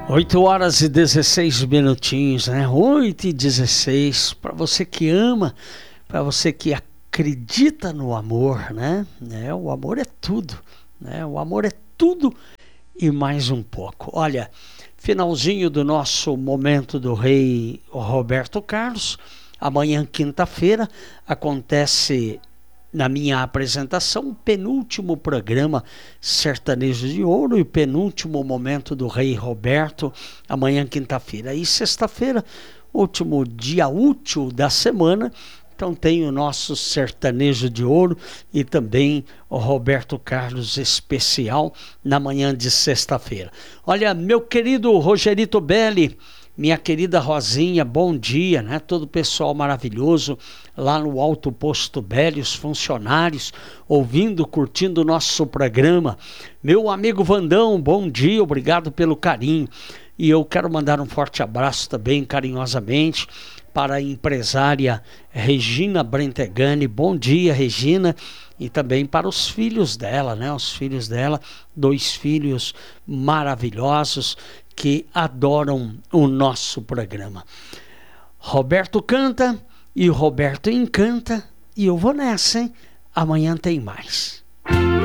8h16, né? 8h16, para você que ama, para você que acredita no amor, né? O amor é tudo, né? O amor é tudo e mais um pouco. Olha, finalzinho do nosso Momento do Rei Roberto Carlos. Amanhã, quinta-feira, acontece na minha apresentação o penúltimo programa Sertanejo de Ouro e penúltimo Momento do Rei Roberto, amanhã, quinta-feira. E sexta-feira, último dia útil da semana, então tem o nosso Sertanejo de Ouro e também o Roberto Carlos especial na manhã de sexta-feira. Olha, meu querido Rogerito Belli, minha querida Rosinha, bom dia, né? Todo o pessoal maravilhoso lá no Alto Posto Belli, os funcionários ouvindo, curtindo o nosso programa. Meu amigo Vandão, bom dia, obrigado pelo carinho. E eu quero mandar um forte abraço também, carinhosamente, para a empresária Regina Brentegani. Bom dia, Regina. E também para os filhos dela, né? Os filhos dela, 2 filhos maravilhosos que adoram o nosso programa. Roberto canta e o Roberto encanta e eu vou nessa, hein? Amanhã tem mais.